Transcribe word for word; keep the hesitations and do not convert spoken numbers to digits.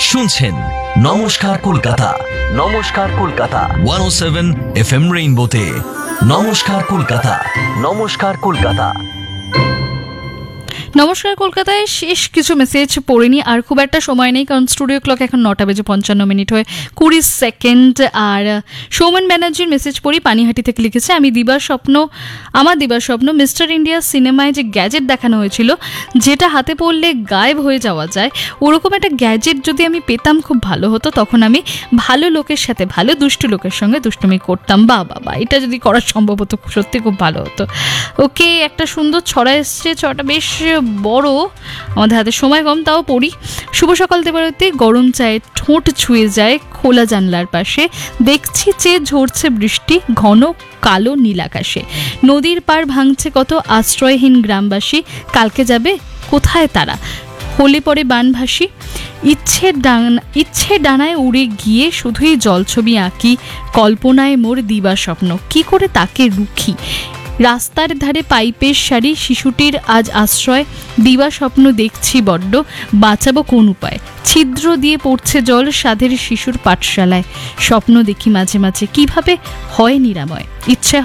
শুনছেন নমস্কার কলকাতা, নমস্কার কলকাতা ওয়ান ও সেভেন এফ এম রেইনবোতে। নমস্কার কলকাতা, নমস্কার কলকাতা। নমস্কার কলকাতায় শেষ কিছু মেসেজ পড়িনি, আর খুব একটা সময় নেই, কারণ স্টুডিও ক্লক এখন নটা বেজে পঞ্চান্ন মিনিট হয়ে কুড়ি সেকেন্ড। আর সৌমেন ব্যানার্জির মেসেজ পড়ি, পানিহাটি থেকে লিখেছে, আমি দিবার স্বপ্ন আমার দিবার স্বপ্ন মিস্টার ইন্ডিয়া সিনেমায় যে গ্যাজেট দেখানো হয়েছিল, যেটা হাতে পড়লে গায়েব হয়ে যাওয়া যায়, ওরকম একটা গ্যাজেট যদি আমি পেতাম খুব ভালো হতো। তখন আমি ভালো লোকের সাথে ভালো, দুষ্টু লোকের সঙ্গে দুষ্টুমি করতাম। বা বাবা, এটা যদি করা সম্ভব হতো সত্যি খুব ভালো হতো। ওকে, একটা সুন্দর ছড়া এসছে, ছড়াটা বেশ বড়, আমাদের হাতে সময় কম, তাও পড়ি। শুভ সকাল দেবারতে, গরম চায়ে ঠোঁট ছুঁয়ে যায় খোলা জানলার পাশে, দেখছি চেয়ে ঝরছে বৃষ্টি ঘন কালো নীল আকাশে, নদীর পার ভাঙছে কত আশ্রয়হীন গ্রামবাসী, কালকে যাবে কোথায় তারা, হলে পরে বানভাসী, ইচ্ছে ডানা ইচ্ছে ডানায় উড়ে গিয়ে শুধুই জলছবি আঁকি, কল্পনায় মোর দিবা স্বপ্ন কি করে তাকে রুখি, রাস্তার ধারে পাইপের সারি, শিশুটির আজ আশ্রয়, দিবা স্বপ্ন দেখছি বড্ড, বাঁচাবো কোন উপায়, ছিদ্র দিয়ে পড়ছে জল সাধের শিশুর পাঠশালায়, স্বপ্ন দেখি মাঝে মাঝে কিভাবে হয় নিরাময়, ইচ্ছে